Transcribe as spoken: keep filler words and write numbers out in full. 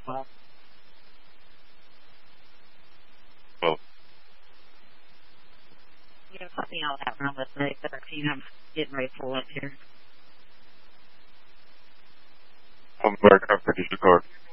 Well, Well, you have something on that room with me, thirteen. I'm getting ready to pull up here. I'm American. I've purchased your car.